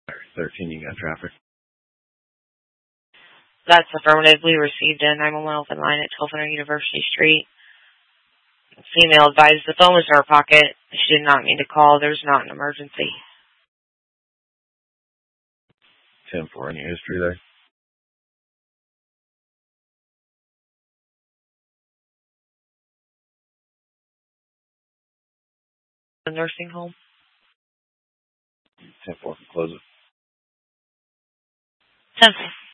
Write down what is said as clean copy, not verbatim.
13, you got traffic. That's affirmative. We received a 911 open line at 1200 University Street. Female advised the phone was in her pocket. She did not mean to call. There's not an emergency. 10-4, any history there? The nursing home. 10-4, close it. 10-4.